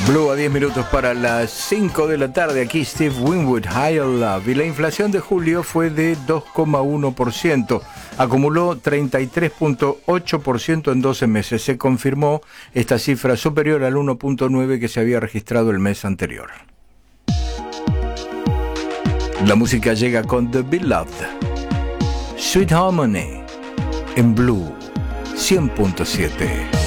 Blue a 10 minutos para las 5 de la tarde. Aquí Steve Winwood, Higher Love. Y la inflación de julio fue de 2,1%. Acumuló 33,8% en 12 meses. Se confirmó esta cifra superior al 1,9% que se había registrado el mes anterior. La música llega con The Beloved. Sweet Harmony en Blue 100.7.